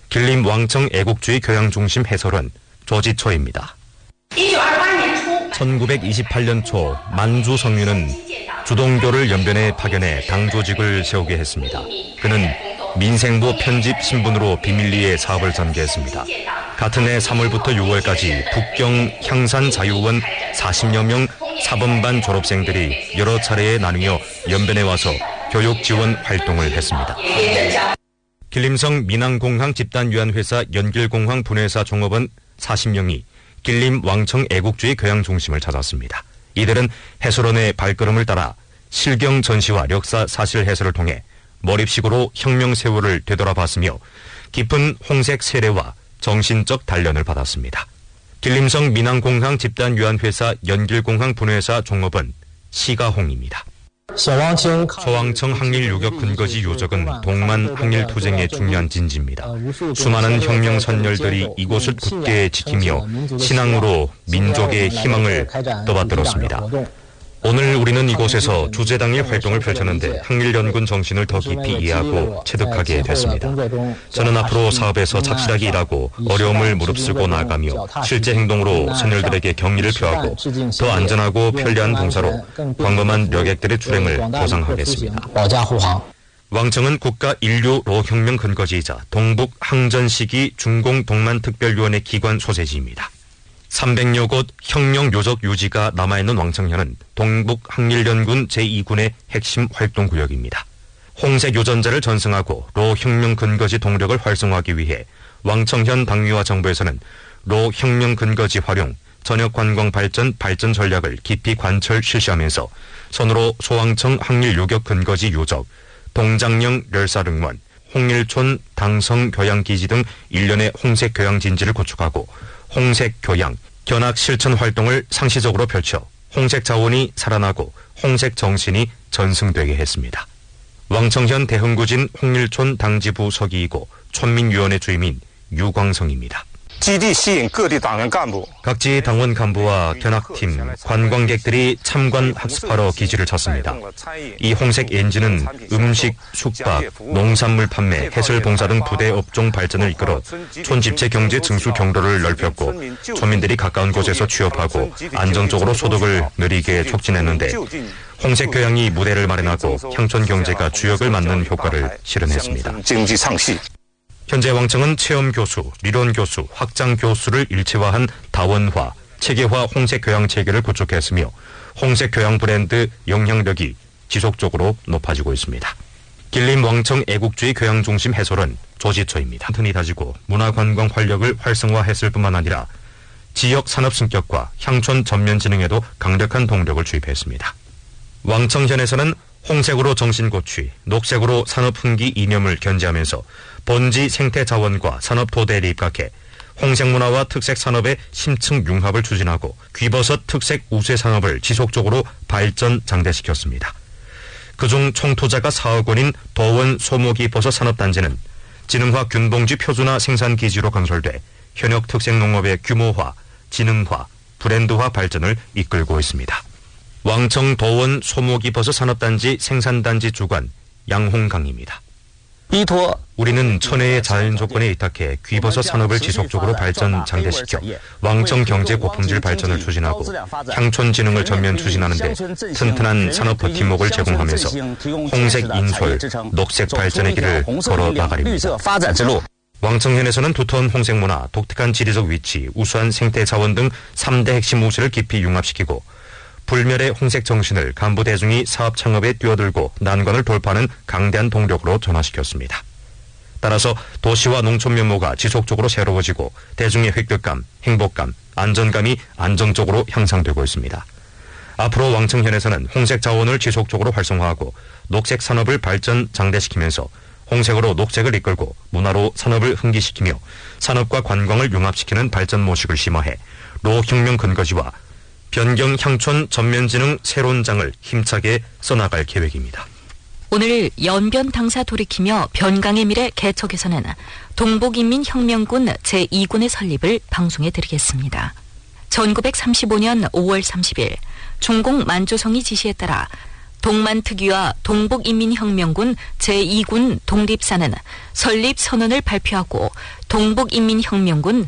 길림 왕청 애국주의 교양중심 해설은 조지초입니다. 1928년 초 만주 성윤은 주동교를 연변에 파견해 당조직을 세우게 했습니다. 그는 민생부 편집 신분으로 비밀리에 사업을 전개했습니다. 같은 해 3월부터 6월까지 북경 향산 자유원 40여 명 사범반 졸업생들이 여러 차례에 나뉘어 연변에 와서 교육 지원 활동을 했습니다. 길림성 민항공항 집단유한회사 연길공항 분회사 종업원 40명이 길림 왕청 애국주의 교양중심을 찾았습니다. 이들은 해설원의 발걸음을 따라 실경 전시와 역사 사실 해설을 통해 몰입식으로 혁명 세월을 되돌아봤으며 깊은 홍색 세례와 정신적 단련을 받았습니다. 길림성 민항공항 집단유한회사 연길공항 분회사 종업원 시가홍입니다. 소왕청 항일 요격 근거지 요적은 동만 항일 투쟁의 중요한 진지입니다. 수많은 혁명 선열들이 이곳을 굳게 지키며 신앙으로 민족의 희망을 떠받들었습니다. 오늘 우리는 이곳에서 주제당의 활동을 펼쳤는데 항일연군 정신을 더 깊이 이해하고 체득하게 됐습니다. 저는 앞으로 사업에서 착실하게 일하고 어려움을 무릅쓰고 나아가며 실제 행동으로 선열들에게 경의를 표하고 더 안전하고 편리한 봉사로 광범한 여객들의 출행을 보장하겠습니다. 왕청은 국가 인류 로혁명 근거지이자 동북 항전 시기 중공 동만특별위원회 기관 소재지입니다. 300여 곳 혁명 요적 유지가 남아있는 왕청현은 동북 항일연군 제2군의 핵심 활동구역입니다. 홍색 요전자를 전승하고 로 혁명 근거지 동력을 활성화하기 위해 왕청현 당위와 정부에서는 로 혁명 근거지 활용, 전역 관광 발전 전략을 깊이 관철 실시하면서 선으로 소왕청 항일 요격 근거지 요적, 동장령 멸사릉원, 홍일촌 당성 교양기지 등 일련의 홍색 교양 진지를 구축하고 홍색 교양, 견학 실천 활동을 상시적으로 펼쳐 홍색 자원이 살아나고 홍색 정신이 전승되게 했습니다. 왕청현 대흥구진 홍일촌 당지부 서기이고 촌민위원회 주임인 유광성입니다. 각지 당원 간부와 견학팀, 관광객들이 참관 학습하러 기지를 쳤습니다. 이 홍색 엔진은 음식, 숙박, 농산물 판매, 해설 봉사 등 부대 업종 발전을 이끌어 촌집체 경제 증수 경로를 넓혔고 촌민들이 가까운 곳에서 취업하고 안정적으로 소득을 누리게 촉진했는데 홍색 교양이 무대를 마련하고 향촌 경제가 주역을 맡는 효과를 실현했습니다. 현재 왕청은 체험교수,理論교수, 확장교수를 일체화한 다원화, 체계화 홍색 교양 체계를 구축했으며 홍색 교양 브랜드 영향력이 지속적으로 높아지고 있습니다. 길림 왕청 애국주의 교양중심 해설은 조지초입니다. 튼튼히 다지고 문화관광 활력을 활성화했을 뿐만 아니라 지역 산업 승격과 향촌 전면 진흥에도 강력한 동력을 주입했습니다. 왕청현에서는 홍색으로 정신고취, 녹색으로 산업 흥기 이념을 견지하면서 번지 생태 자원과 산업 토대에 입각해 홍색 문화와 특색 산업의 심층 융합을 추진하고 귀버섯 특색 우세 산업을 지속적으로 발전 장대시켰습니다. 그중 총투자가 4억 원인 도원 소모기 버섯 산업단지는 진흥화 균봉지 표준화 생산기지로 건설돼 현역 특색 농업의 규모화, 진흥화, 브랜드화 발전을 이끌고 있습니다. 왕청 도원 소모기 버섯 산업단지 생산단지 주관 양홍강입니다. 우리는 천혜의 자연 조건에 위탁해 귀버섯 산업을 지속적으로 발전 장대시켜 왕청 경제 고품질 발전을 추진하고 향촌 진흥을 전면 추진하는데 튼튼한 산업 버팀목을 제공하면서 홍색 인솔, 녹색 발전의 길을 걸어 나가립니다. 왕청현에서는 두터운 홍색 문화, 독특한 지리적 위치, 우수한 생태 자원 등 3대 핵심 우세를 깊이 융합시키고 불멸의 홍색 정신을 간부 대중이 사업 창업에 뛰어들고 난관을 돌파하는 강대한 동력으로 전환시켰습니다. 따라서 도시와 농촌 면모가 지속적으로 새로워지고 대중의 획득감, 행복감, 안전감이 안정적으로 향상되고 있습니다. 앞으로 왕청현에서는 홍색 자원을 지속적으로 활성화하고 녹색 산업을 발전 장대시키면서 홍색으로 녹색을 이끌고 문화로 산업을 흥기시키며 산업과 관광을 융합시키는 발전 모식을 심화해 로혁명 근거지와 변경 향촌 전면진흥 새로운장을 힘차게 써나갈 계획입니다. 오늘 연변 당사 돌이키며 변강의 미래 개척에서는 동북인민혁명군 제2군의 설립을 방송해 드리겠습니다. 1935년 5월 30일 중공 만주성이 지시에 따라 동만특위와 동북인민혁명군 제2군 독립사는 설립 선언을 발표하고 동북인민혁명군